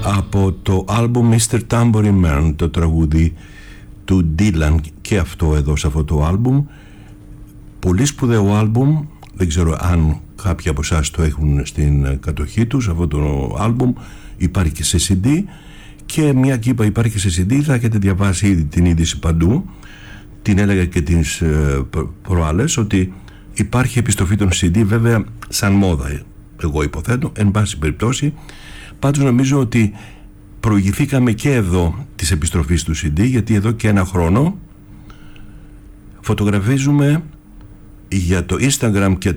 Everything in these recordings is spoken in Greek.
από το άλμπουμ Mr. Tambourine Man, το τραγούδι του Dylan, και αυτό εδώ σε αυτό το άλμπουμ. Πολύ σπουδαίο άλμπουμ, δεν ξέρω αν κάποιοι από εσάς το έχουν στην κατοχή τους. Αυτό το άλμπουμ υπάρχει και σε CD, και μια και είπα υπάρχει και σε CD, θα έχετε διαβάσει ήδη την είδηση παντού. Την έλεγα και τις προάλλες ότι υπάρχει επιστροφή των CD, βέβαια σαν μόδα, εγώ υποθέτω, εν πάση περιπτώσει. Πάντως νομίζω ότι προηγηθήκαμε και εδώ της επιστροφής του CD, γιατί εδώ και ένα χρόνο φωτογραφίζουμε για το Instagram και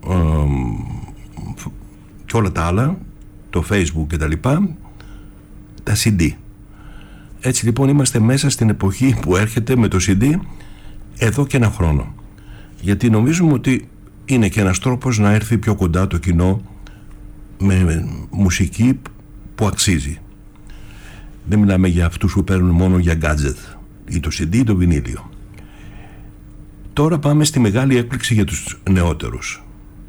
και όλα τα άλλα, το Facebook και τα λοιπά, τα CD. Έτσι λοιπόν είμαστε μέσα στην εποχή που έρχεται με το CD εδώ και ένα χρόνο, γιατί νομίζουμε ότι είναι και ένας τρόπος να έρθει πιο κοντά το κοινό με μουσική που αξίζει. Δεν μιλάμε για αυτούς που παίρνουν μόνο για gadget, ή το CD ή το βινίλιο. Τώρα πάμε στη μεγάλη έκπληξη για τους νεότερους.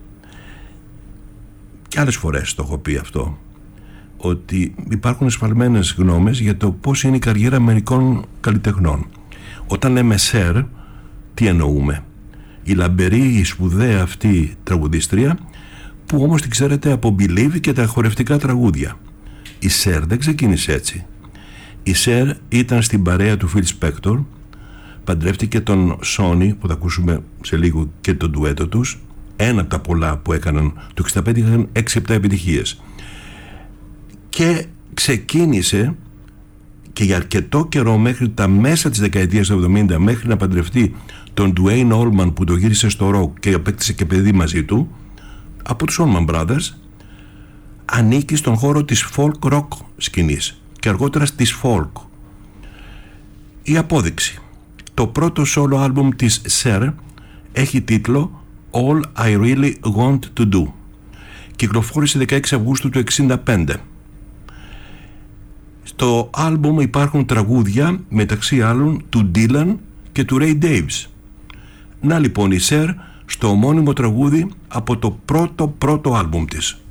Και άλλες φορές το έχω πει αυτό, ότι υπάρχουν εσφαλμένες γνώμες για το πώς είναι η καριέρα μερικών καλλιτεχνών. Όταν λέμε Cher, τι εννοούμε? Η λαμπερή, η σπουδαία αυτή τραγουδίστρια, που όμως την ξέρετε από Believe και τα χορευτικά τραγούδια. Η Cher δεν ξεκίνησε έτσι. Η Cher ήταν στην παρέα του Phil Spector, παντρεύτηκε τον Sonny, που θα ακούσουμε σε λίγο και το ντουέτο τους. Ένα από τα πολλά που έκαναν το 65 είχαν 6-7 επιτυχίες. Και ξεκίνησε και για αρκετό καιρό, μέχρι τα μέσα της δεκαετίας του 70, μέχρι να παντρευτεί τον Duane Allman, που το γύρισε στο ροκ και απέκτησε και παιδί μαζί του, από τους Allman Brothers, ανήκει στον χώρο της folk rock σκηνής και αργότερα της folk. Η απόδειξη: το πρώτο solo άλμπουμ της Cher έχει τίτλο All I Really Want To Do. Κυκλοφόρησε 16 Αυγούστου του 1965. Στο άλμπουμ υπάρχουν τραγούδια μεταξύ άλλων του Dylan και του Ray Davies. Να λοιπόν η Cher στο ομώνυμο τραγούδι από το πρώτο άλμπουμ της.